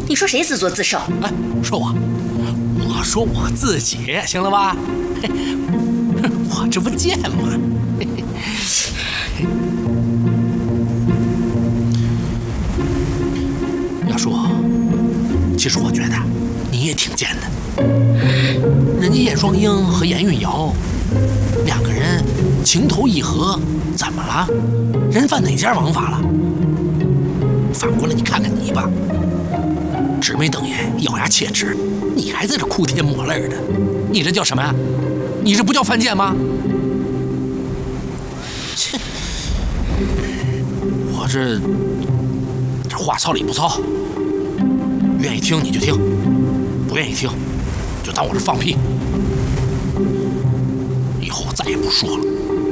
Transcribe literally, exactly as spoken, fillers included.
你说谁自作自受？ 哎，说我，我说我自己，行了吧？我这不贱吗？要说，其实我觉得你也挺贱的。人家叶双鹰和严韵瑶两个人情投意合，怎么了？人犯哪家王法了？反过来你看看你吧，直眉瞪眼，咬牙切齿，你还在这哭天抹泪的，你这叫什么呀？你这不叫犯贱吗？切，我这这话糙理不糙，愿意听你就听，不愿意听就当我是放屁，以后我再也不说了。